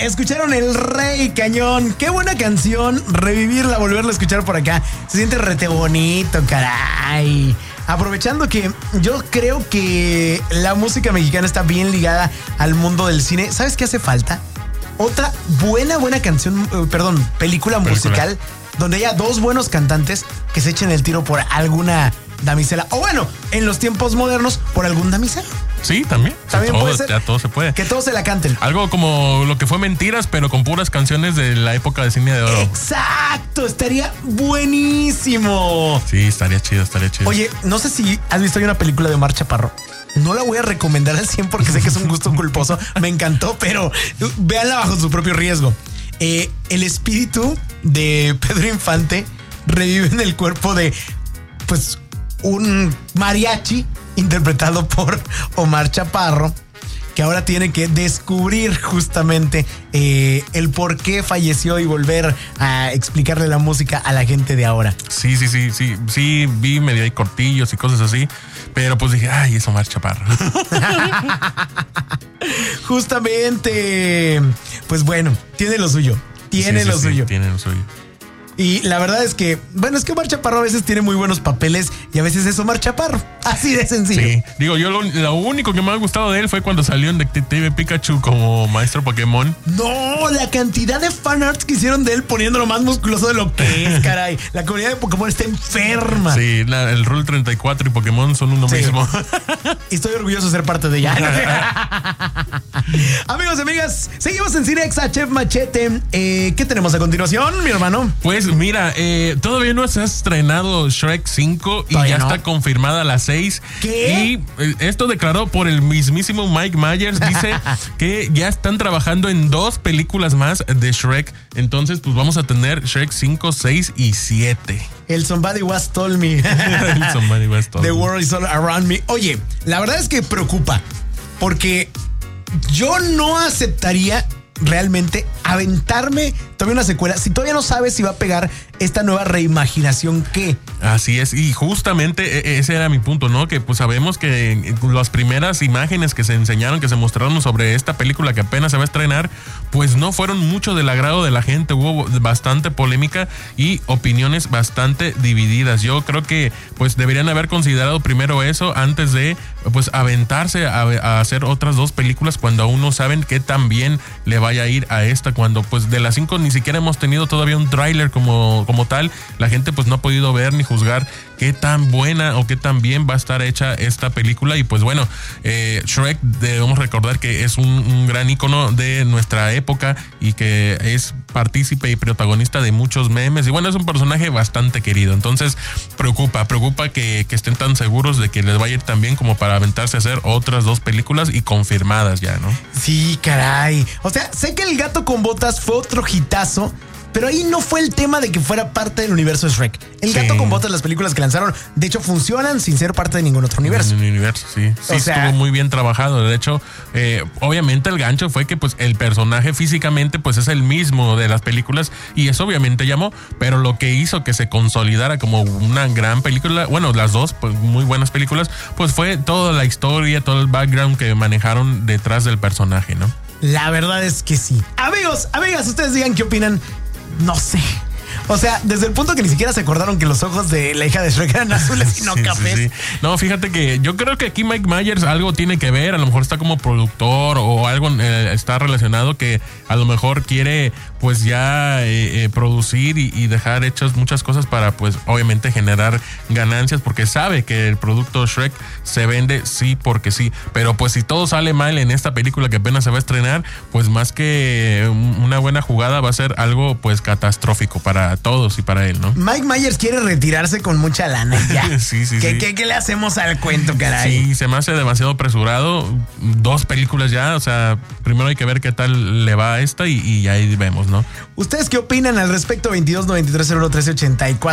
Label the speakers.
Speaker 1: escucharon El Rey Cañón. Qué buena canción. Revivirla, volverla a escuchar por acá. Se siente rete bonito, caray. Aprovechando que yo creo que la música mexicana está bien ligada al mundo del cine. ¿Sabes qué hace falta? Otra buena canción, película musical donde haya dos buenos cantantes que se echen el tiro por alguna damisela. O bueno, en los tiempos modernos, por algún damisela.
Speaker 2: Sí, también.
Speaker 1: También
Speaker 2: todo,
Speaker 1: puede ser.
Speaker 2: Ya todo se puede.
Speaker 1: Que todos se la canten.
Speaker 2: Algo como lo que fue Mentiras, pero con puras canciones de la época de cine de oro.
Speaker 1: Exacto, estaría buenísimo.
Speaker 2: Sí, estaría chido.
Speaker 1: Oye, no sé si has visto hoy una película de Omar Chaparro. No la voy a recomendar al 100 porque sé que es un gusto culposo. Me encantó, pero véanla bajo su propio riesgo. El espíritu de Pedro Infante revive en el cuerpo de, pues, un mariachi interpretado por Omar Chaparro, que ahora tiene que descubrir justamente el por qué falleció y volver a explicarle la música a la gente de ahora.
Speaker 2: Sí, vi medio ahí cortillos y cosas así, pero pues dije, ay, es Omar Chaparro.
Speaker 1: Justamente, pues bueno, tiene lo suyo. Tiene lo suyo. Y la verdad es que, bueno, es que Omar Chaparro a veces tiene muy buenos papeles y a veces es Omar Chaparro. Así de sencillo.
Speaker 2: Sí, digo, yo lo único que me ha gustado de él fue cuando salió en Detective Pikachu como maestro Pokémon.
Speaker 1: No, la cantidad de fanarts que hicieron de él poniéndolo más musculoso de lo que es, caray. La comunidad de Pokémon está enferma.
Speaker 2: Sí, el Rule 34 y Pokémon son uno mismo.
Speaker 1: Y estoy orgulloso de ser parte de ella. Amigos y amigas, seguimos en Cinexa, Chef Machete. ¿Qué tenemos a continuación, mi hermano?
Speaker 2: Pues mira, todavía no se ha estrenado Shrek 5 y ya está confirmada la 6.
Speaker 1: ¿Qué?
Speaker 2: Y esto declarado por el mismísimo Mike Myers. Dice que ya están trabajando en 2 películas más de Shrek. Entonces, pues vamos a tener Shrek 5, 6 y 7.
Speaker 1: El Somebody Was Told Me.
Speaker 2: El Somebody Was Told Me.
Speaker 1: The World Is All Around Me. Oye, la verdad es que preocupa, porque yo no aceptaría realmente aventarme todavía una secuela si todavía no sabes si va a pegar esta nueva reimaginación que...
Speaker 2: Así es, y justamente ese era mi punto, ¿no? Que pues sabemos que las primeras imágenes que se enseñaron, que se mostraron sobre esta película que apenas se va a estrenar, pues no fueron mucho del agrado de la gente. Hubo bastante polémica y opiniones bastante divididas. Yo creo que pues deberían haber considerado primero eso antes de pues aventarse a hacer otras 2 películas cuando aún no saben qué tan bien le vaya a ir a esta, cuando pues de las 5 ni siquiera hemos tenido todavía un tráiler como tal. La gente pues no ha podido ver ni juzgar qué tan buena o qué tan bien va a estar hecha esta película. Y pues bueno, Shrek, debemos recordar que es un gran ícono de nuestra época y que es partícipe y protagonista de muchos memes, y bueno, es un personaje bastante querido. Entonces preocupa que estén tan seguros de que les va a ir tan bien como para aventarse a hacer otras 2 películas y confirmadas ya, ¿no?
Speaker 1: Sí, caray. O sea, sé que El Gato con Botas fue otro hitazo, pero ahí no fue el tema de que fuera parte del universo de Shrek. El Gato con Botas, las películas que lanzaron, de hecho, funcionan sin ser parte de ningún otro universo.
Speaker 2: Sí, estuvo muy bien trabajado. De hecho, obviamente el gancho fue que pues el personaje físicamente pues es el mismo de las películas y eso obviamente llamó, pero lo que hizo que se consolidara como una gran película, bueno, las 2 pues muy buenas películas, pues fue toda la historia, todo el background que manejaron detrás del personaje, ¿no?
Speaker 1: La verdad es que sí. Amigos, amigas, ustedes digan qué opinan. No sé. O sea, desde el punto que ni siquiera se acordaron que los ojos de la hija de Shrek eran azules y no cafés.
Speaker 2: Sí. No, fíjate que yo creo que aquí Mike Myers algo tiene que ver. A lo mejor está como productor o algo está relacionado, que a lo mejor quiere pues ya producir y dejar hechas muchas cosas para pues obviamente generar ganancias, porque sabe que el producto Shrek se vende sí porque sí. Pero pues si todo sale mal en esta película que apenas se va a estrenar, pues más que una buena jugada va a ser algo pues catastrófico para todos y para él, ¿no?
Speaker 1: Mike Myers quiere retirarse con mucha lana ya.
Speaker 2: Sí.
Speaker 1: ¿Qué le hacemos al cuento, caray?
Speaker 2: Sí, se me hace demasiado apresurado. 2 películas ya, o sea, primero hay que ver qué tal le va a esta y ahí vemos, ¿no?
Speaker 1: ¿Ustedes qué opinan al respecto? 22 93 01 13 84.